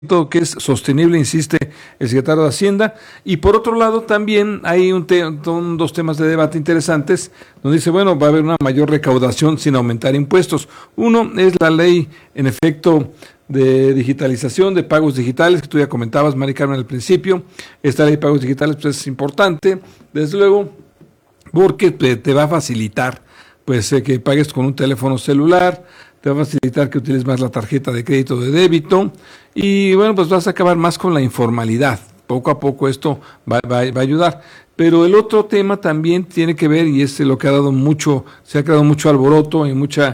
que es sostenible, insiste el secretario de Hacienda. Y por otro lado también hay dos temas de debate interesantes, donde dice, bueno, va a haber una mayor recaudación sin aumentar impuestos. Uno es la ley, en efecto, de digitalización, de pagos digitales, que tú ya comentabas, Mari Carmen, al principio. Esta ley de pagos digitales pues, es importante, desde luego, porque te va a facilitar pues que pagues con un teléfono celular, te va a facilitar que utilices más la tarjeta de crédito o de débito, y bueno, pues vas a acabar más con la informalidad. Poco a poco esto va a ayudar. Pero el otro tema también tiene que ver, y es lo que se ha creado mucho alboroto y mucha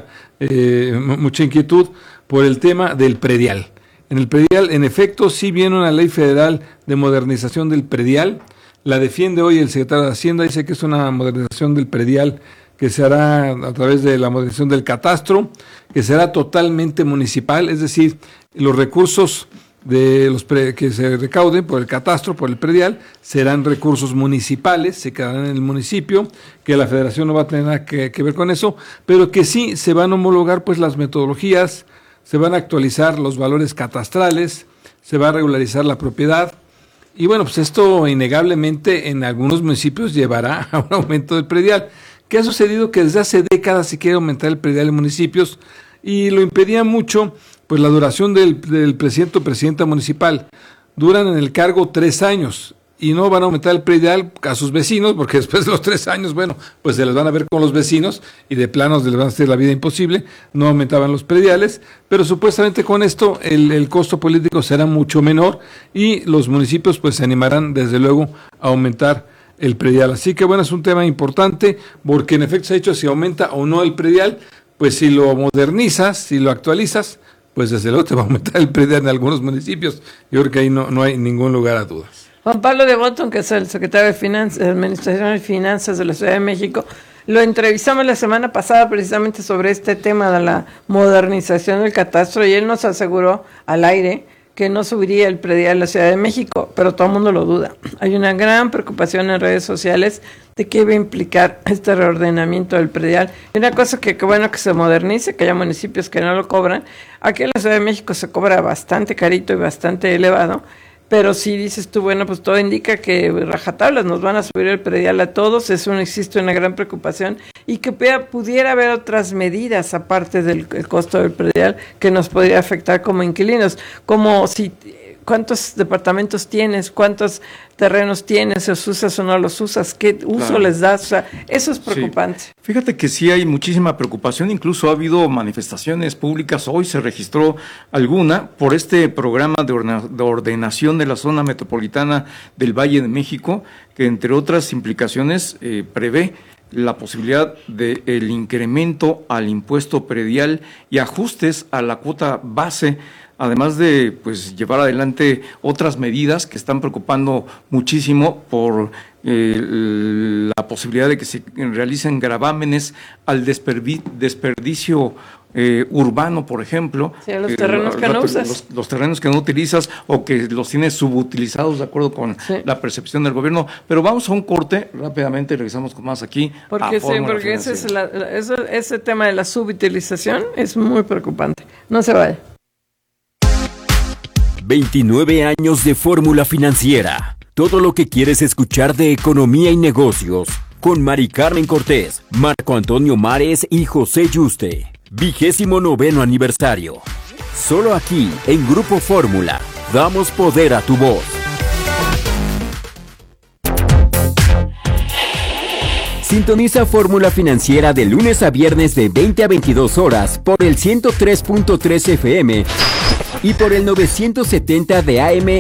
inquietud por el tema del predial. En el predial, en efecto, sí viene una ley federal de modernización del predial. La defiende hoy el secretario de Hacienda, dice que es una modernización del predial que se hará a través de la modernización del catastro, que será totalmente municipal, es decir, los recursos que se recauden por el catastro, por el predial, serán recursos municipales, se quedarán en el municipio, que la federación no va a tener nada que ver con eso, pero que sí se van a homologar pues las metodologías, se van a actualizar los valores catastrales, se va a regularizar la propiedad. Y bueno, pues esto innegablemente en algunos municipios llevará a un aumento del predial. ¿Qué ha sucedido? Que desde hace décadas se quiere aumentar el predial en municipios y lo impedía mucho, pues la duración del presidente o presidenta municipal. Duran en el cargo 3 años y no van a aumentar el predial a sus vecinos, porque después de los 3 años, bueno, pues se les van a ver con los vecinos y de plano les van a hacer la vida imposible, no aumentaban los prediales, pero supuestamente con esto el costo político será mucho menor y los municipios pues se animarán desde luego a aumentar el predial. Así que bueno, es un tema importante porque en efecto se ha dicho si aumenta o no el predial, pues si lo modernizas, si lo actualizas, pues desde luego te va a aumentar el predial en algunos municipios. Yo creo que ahí no hay ningún lugar a dudas. Juan Pablo de Botton, que es el secretario de Administración y Finanzas de la Ciudad de México, lo entrevistamos la semana pasada precisamente sobre este tema de la modernización del catastro y él nos aseguró al aire que no subiría el predial en la Ciudad de México, pero todo el mundo lo duda. Hay una gran preocupación en redes sociales de qué va a implicar este reordenamiento del predial. Y una cosa que bueno que se modernice, que haya municipios que no lo cobran. Aquí en la Ciudad de México se cobra bastante carito y bastante elevado, pero si dices tú, bueno, pues todo indica que rajatablas nos van a subir el predial a todos, existe una gran preocupación y que pudiera haber otras medidas aparte del costo del predial que nos podría afectar como inquilinos, como si cuántos departamentos tienes, cuántos terrenos tienes, los usas o no los usas, qué uso les das, o sea, eso es preocupante. Sí. Fíjate que sí hay muchísima preocupación, incluso ha habido manifestaciones públicas, hoy se registró alguna por este programa de ordenación de la zona metropolitana del Valle de México, que entre otras implicaciones prevé la posibilidad del incremento al impuesto predial y ajustes a la cuota base, además de pues llevar adelante otras medidas que están preocupando muchísimo por la posibilidad de que se realicen gravámenes al desperdicio urbano, por ejemplo. Sí, los terrenos que no usas. Los terrenos que no utilizas o que los tienes subutilizados de acuerdo con la percepción del gobierno. Pero vamos a un corte rápidamente y regresamos con más aquí. Porque ese tema de la subutilización es muy preocupante. No se vaya. 29 años de Fórmula Financiera. Todo lo que quieres escuchar de economía y negocios. Con Mari Carmen Cortés, Marco Antonio Mares y José Yuste. 29º aniversario. Solo aquí, en Grupo Fórmula. Damos poder a tu voz. Sintoniza Fórmula Financiera de lunes a viernes de 20 a 22 horas por el 103.3 FM y por el 970 de AM